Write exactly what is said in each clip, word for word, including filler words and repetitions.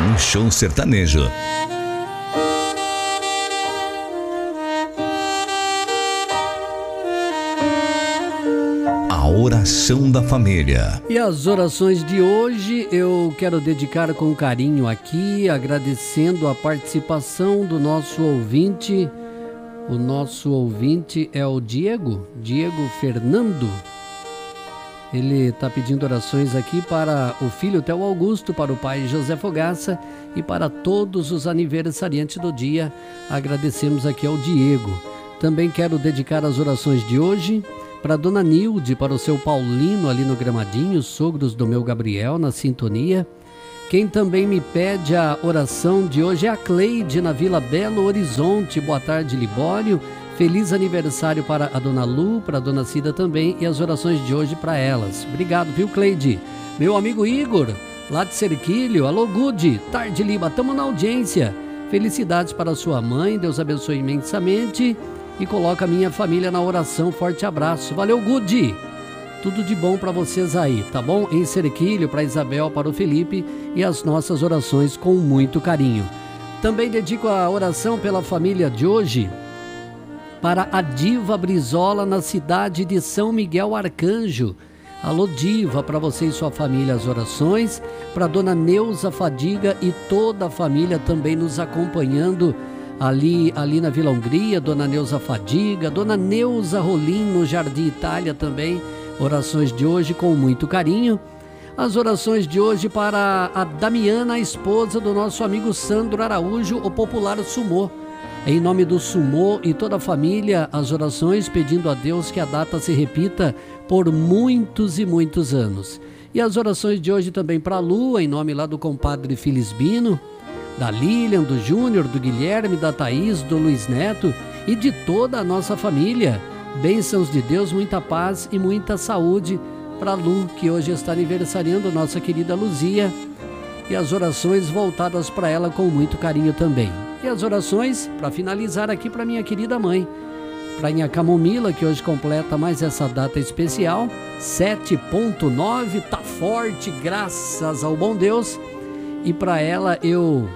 Rancho Sertanejo. A oração da família. E as orações de hoje eu quero dedicar com carinho aqui, agradecendo a participação do nosso ouvinte. O nosso ouvinte é o Diego, Diego Fernando. Ele está pedindo orações aqui para o filho Theo Augusto, para o pai José Fogaça e para todos os aniversariantes do dia. Agradecemos aqui ao Diego. Também quero dedicar as orações de hoje para a dona Nilde, para o seu Paulino ali no Gramadinho, sogros do meu Gabriel na sintonia. Quem também me pede a oração de hoje é a Cleide, na Vila Belo Horizonte. Boa tarde, Libório. Feliz aniversário para a dona Lu, para a dona Cida também, e as orações de hoje para elas. Obrigado, viu, Cleide? Meu amigo Igor, lá de Cerquilho. Alô, Gude. Tarde, Liba. Tamo na audiência. Felicidades para sua mãe. Deus abençoe imensamente. E coloca a minha família na oração. Forte abraço. Valeu, Gude. Tudo de bom para vocês aí, tá bom? Em Cerquilho, para Isabel, para o Felipe, e as nossas orações com muito carinho. Também dedico a oração pela família de hoje para a Diva Brizola, na cidade de São Miguel Arcanjo. Alô, Diva, para você e sua família as orações. Para a dona Neuza Fadiga e toda a família também nos acompanhando ali, ali na Vila Hungria. Dona Neuza Fadiga, dona Neuza Rolim no Jardim Itália também. Orações de hoje com muito carinho. As orações de hoje para a Damiana, a esposa do nosso amigo Sandro Araújo, o popular Sumô. Em nome do Sumô e toda a família, as orações pedindo a Deus que a data se repita por muitos e muitos anos. E as orações de hoje também para a Lu, em nome lá do compadre Filisbino, da Lilian, do Júnior, do Guilherme, da Thaís, do Luiz Neto e de toda a nossa família. Bênçãos de Deus, muita paz e muita saúde para a Lu, que hoje está aniversariando, nossa querida Luzia. E as orações voltadas para ela com muito carinho também. E as orações, para finalizar aqui, para minha querida mãe, para minha Camomila, que hoje completa mais essa data especial, sete ponto nove, tá forte, graças ao bom Deus. E para ela eu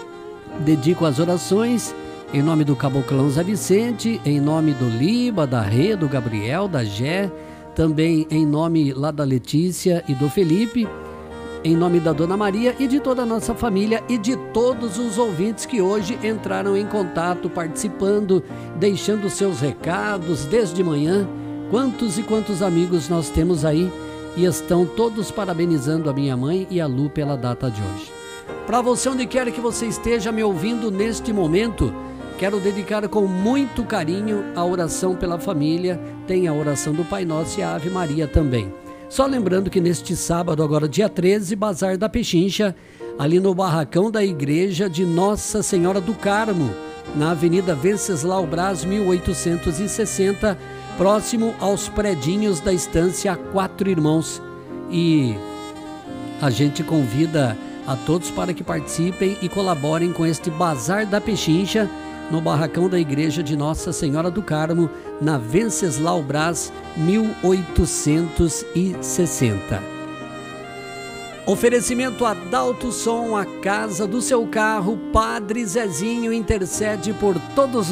dedico as orações em nome do Caboclão Zé Vicente, em nome do Liba, da Rê, do Gabriel, da Gé, também em nome lá da Letícia e do Felipe, em nome da Dona Maria e de toda a nossa família e de todos os ouvintes que hoje entraram em contato, participando, deixando seus recados desde manhã. Quantos e quantos amigos nós temos aí e estão todos parabenizando a minha mãe e a Lu pela data de hoje. Para você, onde quer que você esteja me ouvindo neste momento, quero dedicar com muito carinho a oração pela família. Tem a oração do Pai Nosso e a Ave Maria também. Só lembrando que neste sábado, agora dia treze, Bazar da Pechincha, ali no barracão da igreja de Nossa Senhora do Carmo, na Avenida Venceslau Braz, mil oitocentos e sessenta, próximo aos predinhos da estância Quatro Irmãos. E a gente convida a todos para que participem e colaborem com este Bazar da Pechincha, no barracão da igreja de Nossa Senhora do Carmo, na Venceslau Braz, mil oitocentos e sessenta. Oferecimento Adalto Som, a casa do seu carro. Padre Zezinho intercede por todos